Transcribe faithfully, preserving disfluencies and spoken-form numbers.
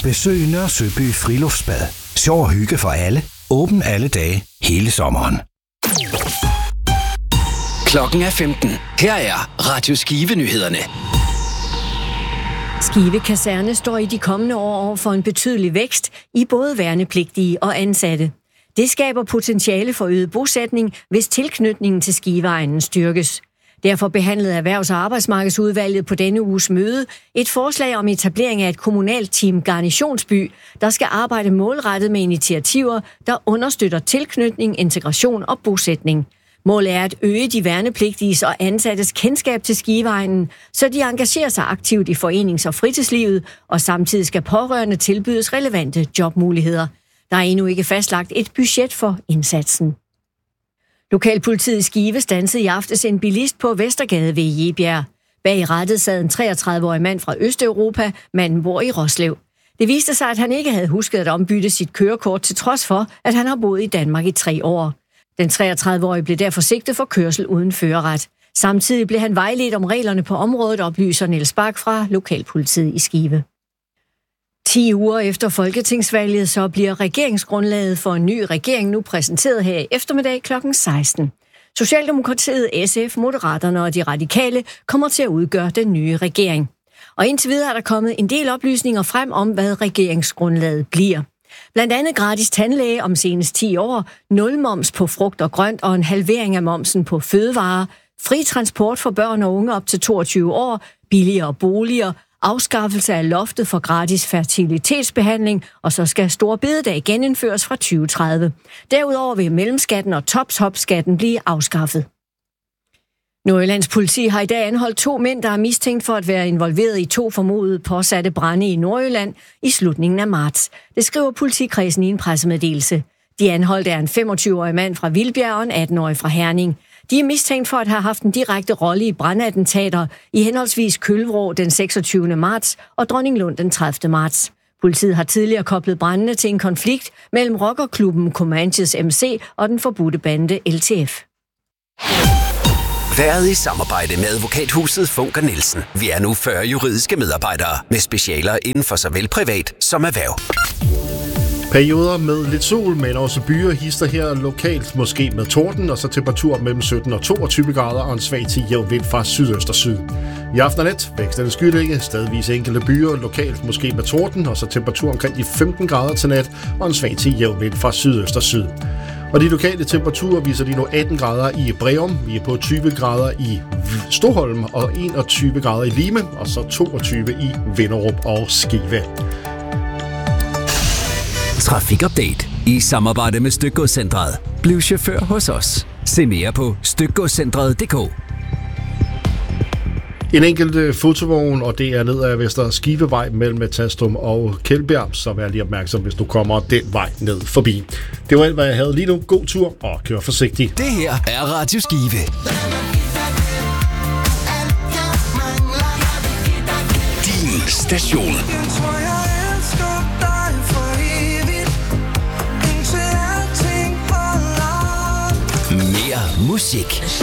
Besøg Nørre Søby Friluftsbad. Sjov og hygge for alle. Åben alle dage, hele sommeren. Klokken er femten. Her er Radio Skive-nyhederne. Skive Kaserne står i de kommende år over for en betydelig vækst i både værnepligtige og ansatte. Det skaber potentiale for øget bosætning, hvis tilknytningen til Skiveegnen styrkes. Derfor behandlede Erhvervs- og Arbejdsmarkedsudvalget på denne uges møde et forslag om etablering af et kommunalt team Garnisonsby, der skal arbejde målrettet med initiativer, der understøtter tilknytning, integration og bosætning. Målet er at øge de værnepligtiges og ansattes kendskab til Skiveegnen, så de engagerer sig aktivt i forenings- og fritidslivet, og samtidig skal pårørende tilbydes relevante jobmuligheder. Der er endnu ikke fastlagt et budget for indsatsen. Lokalpolitiet i Skive standsede i aftes en bilist på Vestergade ved Jebjerg. Bag rattet sad en treogtredive-årig mand fra Østeuropa. Manden bor i Roslev. Det viste sig, at han ikke havde husket at ombytte sit kørekort, til trods for, at han har boet i Danmark i tre år. Den treogtredive-årige blev derfor sigtet for kørsel uden førerret. Samtidig blev han vejledt om reglerne på området, oplyser Niels Bak fra Lokalpolitiet i Skive. Ti uger efter folketingsvalget, så bliver regeringsgrundlaget for en ny regering nu præsenteret her i eftermiddag klokken seksten. Socialdemokratiet, S F, Moderaterne og de Radikale kommer til at udgøre den nye regering. Og indtil videre er der kommet en del oplysninger frem om, hvad regeringsgrundlaget bliver. Blandt andet gratis tandlæge om senest ti år, nul moms på frugt og grønt og en halvering af momsen på fødevarer, fri transport for børn og unge op til toogtyve år, billigere boliger, afskaffelse af loftet for gratis fertilitetsbehandling, og så skal store bededag genindføres fra tyve tredive. Derudover vil mellemskatten og toptopskatten blive afskaffet. Nordjyllands politi har i dag anholdt to mænd, der er mistænkt for at være involveret i to formodede påsatte brande i Nordjylland i slutningen af marts. Det skriver politikredsen i en pressemeddelelse. De anholdte er en femogtyve-årig mand fra Vildbjerg og en atten-årig fra Herning. De er mistænkt for at have haft en direkte rolle i brandattentater i henholdsvis Kølvrå den seksogtyvende marts og Dronninglund den tredivte marts. Politiet har tidligere koblet brandene til en konflikt mellem rockerklubben Comanches M C og den forbudte bande L T F. Været i samarbejde med advokathuset Funker Nielsen. Vi er nu fyrre juridiske medarbejdere med specialer inden for såvel privat som erhverv. Perioder med lidt sol, men også byer hister her lokalt, måske med torden, og så temperatur mellem sytten og toogtyve grader og en svag til jævn vind fra sydøst og syd. I aften og nat vækstende skydække, stedvis enkelte byer, lokalt måske med torden, og så temperatur omkring de femten grader til nat og en svag til jævn vind fra sydøst og syd. Og de lokale temperaturer viser de nu atten grader i Breum, vi er på tyve grader i Stoholm og enogtyve grader i Lime, og så toogtyve i Vinderup og Skive. Trafikupdate i samarbejde med Stykgodscentret. Bliv chauffør hos os. Se mere på stykgodscentret punktum d k. En enkelt fotovogn, og det er ned ad Vester Skivevej mellem Tastum og Kjeldbjerg, så vær lige opmærksom, hvis du kommer den vej ned forbi. Det var alt, hvad jeg havde lige nu. God tur og kør forsigtigt. Det her er Radio Skive. Din station. Mere musik.